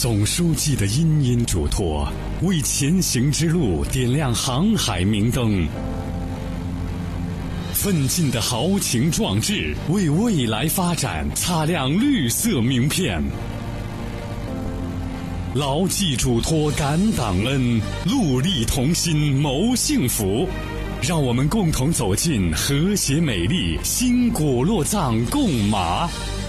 总书记的殷殷嘱托，为前行之路点亮航海明灯；奋进的豪情壮志，为未来发展擦亮绿色名片。牢记嘱托感党恩，戮力同心谋幸福。让我们共同走进和谐美丽新果洛藏贡马。